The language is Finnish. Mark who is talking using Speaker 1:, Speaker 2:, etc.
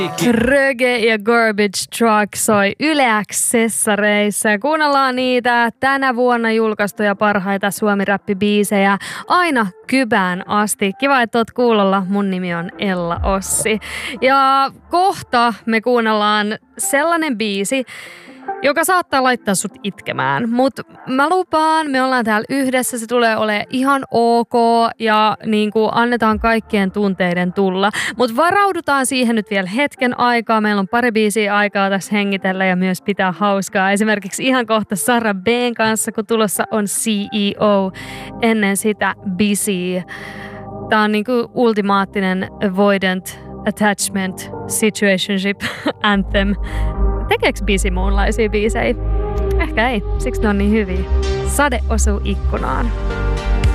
Speaker 1: Röge ja Garbage Truck soi Yle X-sessareissa ja kuunnellaan niitä tänä vuonna julkaistuja parhaita suomi-räppibiisejä aina Kybään asti. Kiva, että oot kuulolla. Mun nimi on Ella Ossi. Ja kohta me kuunnellaan sellainen biisi, joka saattaa laittaa sut itkemään. Mutta mä lupaan, me ollaan täällä yhdessä, se tulee olemaan ihan ok ja niinku annetaan kaikkien tunteiden tulla. Mutta varaudutaan siihen nyt vielä hetken aikaa. Meillä on pari biisiä aikaa tässä hengitellä ja myös pitää hauskaa. Esimerkiksi ihan kohta Sara B:n kanssa, kun tulossa on CEO. Ennen sitä Busy. Tää on niinku ultimaattinen avoidant attachment situationship anthem. Tekeekö Busy muunlaisia biisejä? Ehkä ei, siksi ne on niin hyviä. Sade osuu ikkunaan.